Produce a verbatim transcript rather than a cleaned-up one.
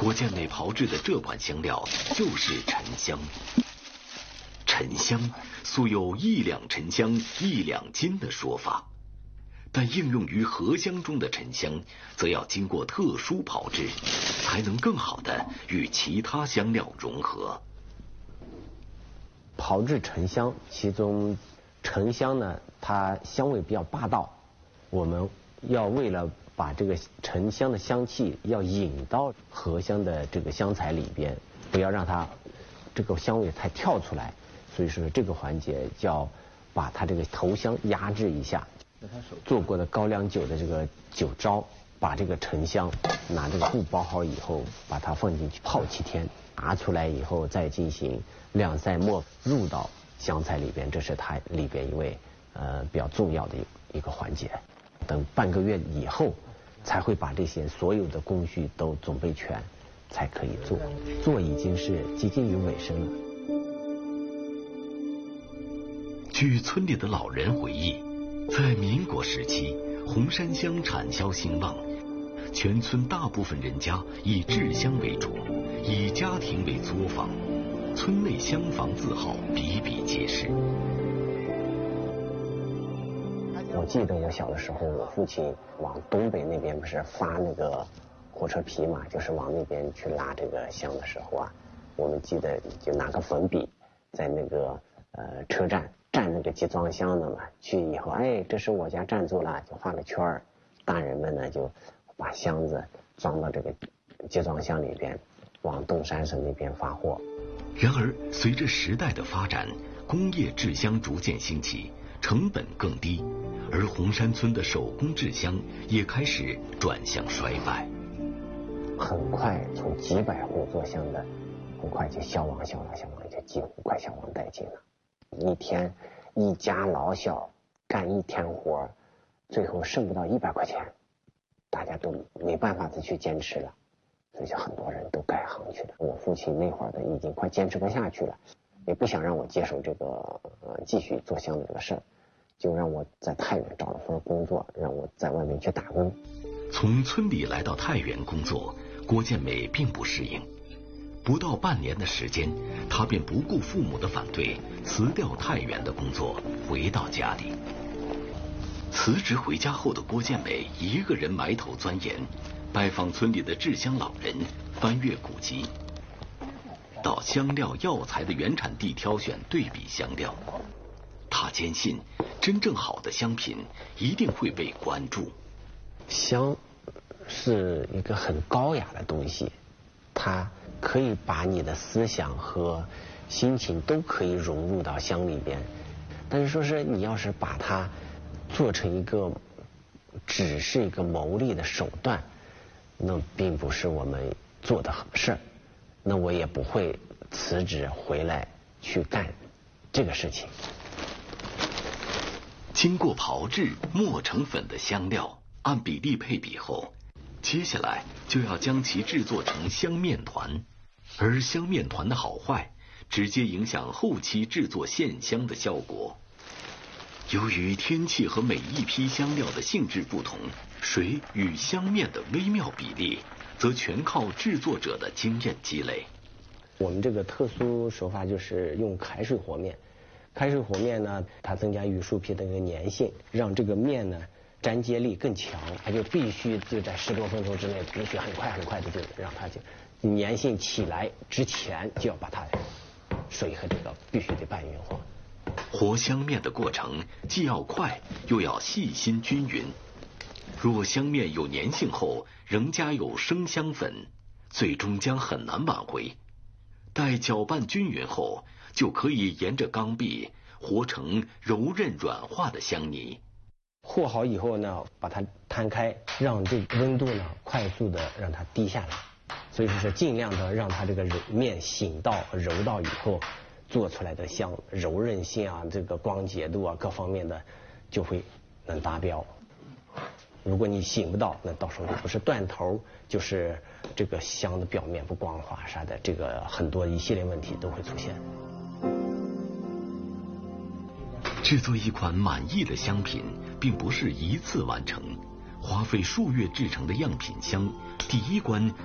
郭建美炮制的这款香料就是沉香。沉香素有一两沉香一两金的说法，但应用于合香中的沉香，则要经过特殊炮制，才能更好的与其他香料融合。 炮制沉香，其中沉香呢，它香味比较霸道，我们要为了把这个沉香的香气要引到合香的这个香材里边，不要让它这个香味太跳出来，所以说这个环节叫把它这个头香压制一下。做过的高粱酒的这个酒糟，把这个沉香拿这个布包好以后，把它放进去泡七天，拿出来以后再进行晾晒末入到香材里边，这是它里边一位呃比较重要的一一个环节。等半个月以后，才会把这些所有的工序都准备全，才可以做。做已经是接近于尾声了。 据村里的老人回忆，在民国时期，红山香产销兴旺，全村大部分人家以制香为主，以家庭为作坊，村内香坊字号比比皆是。 我记得我小的时候，我父亲往东北那边不是发那个火车皮嘛，就是往那边去拉这个香的时候啊，我们记得就拿个粉笔在那个呃车站站那个集装箱的嘛，去以后，哎，这是我家站住了，就画个圈儿，大人们呢就把箱子装到这个集装箱里边，往东三省那边发货。 然而，随着时代的发展，工业制香逐渐兴起，成本更低，而红山村的手工制香也开始转向衰败。 很快从几百户做香的，很快就消亡消亡消亡，就几乎快消亡殆尽了。一天一家老小干一天活，最后剩不到一百块钱，大家都没办法再去坚持了，所以就很多人都改行去了。我父亲那会儿的已经快坚持不下去了，也不想让我接手这个呃继续做香的这个事儿，就让我在太原找了份工作，让我在外面去打工。 从村里来到太原工作，郭建美并不适应。不到半年的时间，他便不顾父母的反对，辞掉太原的工作，回到家里。辞职回家后的郭建美一个人埋头钻研，拜访村里的制香老人，翻阅古籍，到香料药材的原产地挑选对比香料。他坚信，真正好的香品一定会被关注。 香是一个很高雅的东西，它可以把你的思想和心情都可以融入到香里边，但是说是你要是把它做成一个只是一个牟利的手段，那并不是我们做的事儿，那我也不会辞职回来去干这个事情。 经过炮制磨成粉的香料按比例配比后，接下来就要将其制作成香面团，而香面团的好坏直接影响后期制作线香的效果。由于天气和每一批香料的性质不同，水与香面的微妙比例则全靠制作者的经验积累。 我们这个特殊手法就是用开水和面，开水和面呢，它增加玉树皮的一个粘性，让这个面呢粘接力更强，它就必须就在十多分钟之内，必须很快很快的就让它就粘性起来之前就要把它水和这个必须得拌匀和。 和香面的过程既要快又要细心均匀，若香面有粘性后仍加有生香粉，最终将很难挽回。待搅拌均匀后，就可以沿着缸壁和成柔韧软化的香泥。 和好以后呢，把它摊开，让这个温度呢快速的让它低下来，所以说是尽量的让它这个面醒到柔到以后，做出来的香柔韧性啊，这个光洁度啊各方面的就会能达标。如果你醒不到，那到时候就不是断头，就是这个香的表面不光滑啥的，这个很多一系列问题都会出现。 制作一款满意的香品并不是一次完成，花费数月制成的样品香，第一关